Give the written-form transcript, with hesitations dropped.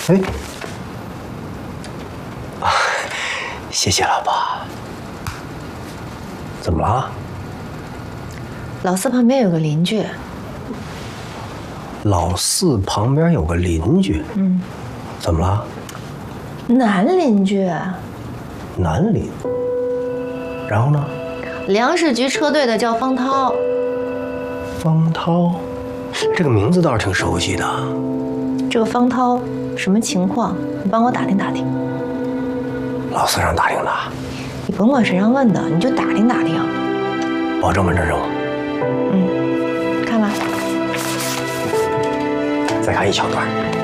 哎，啊，谢谢了爸。怎么了？ 老四旁边有个邻居。 老四旁边有个邻居。怎么了？ 男邻居。 男邻。然后呢？ 粮食局车队的叫方涛。 方涛，这个名字倒是挺熟悉的。 这个方涛什么情况？你帮我打听打听。 老四让打听的。 你甭管谁让问的，你就打听打听。 保证完成任务。 看吧。 再看一小段。